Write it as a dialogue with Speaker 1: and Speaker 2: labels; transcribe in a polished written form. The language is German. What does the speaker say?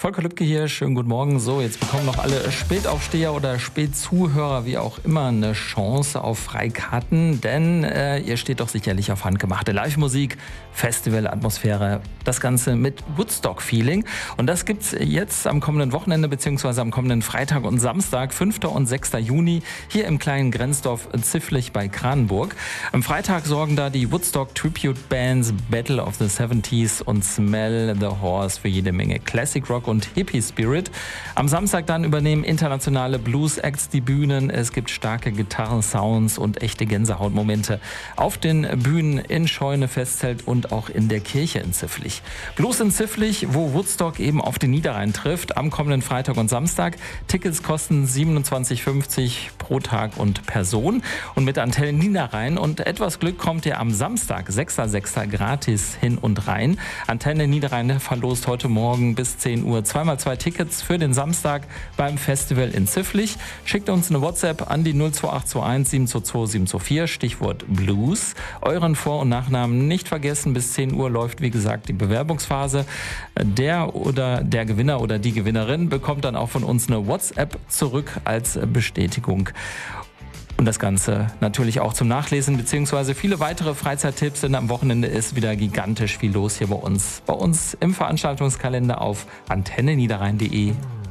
Speaker 1: Volker Lübke hier, schönen guten Morgen. So, jetzt bekommen noch alle Spätaufsteher oder Spätzuhörer, wie auch immer, eine Chance auf Freikarten, denn ihr steht doch sicherlich auf handgemachte Live-Musik, Festival-Atmosphäre, das Ganze mit Woodstock-Feeling. Und das gibt's jetzt am kommenden Wochenende bzw. am kommenden Freitag und Samstag, 5. und 6. Juni, hier im kleinen Grenzdorf Zifflich bei Kranenburg. Am Freitag sorgen da die Woodstock Tribute Bands Battle of the 70s und Smell the Horse für jede Menge Classic Rock und Hippie Spirit. Am Samstag dann übernehmen internationale Blues-Acts die Bühnen. Es gibt starke Gitarrensounds und echte Gänsehautmomente auf den Bühnen in Scheune, Festzelt und auch in der Kirche in Zifflich. Blues in Zifflich, wo Woodstock eben auf den Niederrhein trifft, am kommenden Freitag und Samstag. Tickets kosten 27,50 pro Tag und Person. Und mit Antenne Niederrhein und etwas Glück kommt ihr am Samstag, 6.6. gratis hin und rein. Antenne Niederrhein verlost heute Morgen bis 10 Uhr 2x2 Tickets für den Samstag beim Festival in Zifflich. Schickt uns eine WhatsApp an die 02821 722 724, Stichwort Blues. Euren Vor- und Nachnamen nicht vergessen. Bis 10 Uhr läuft, wie gesagt, die Bewerbungsphase. Der Gewinner oder die Gewinnerin bekommt dann auch von uns eine WhatsApp zurück als Bestätigung. Und das Ganze natürlich auch zum Nachlesen bzw. viele weitere Freizeittipps, denn am Wochenende ist wieder gigantisch viel los hier bei uns im Veranstaltungskalender auf antenneniederrhein.de.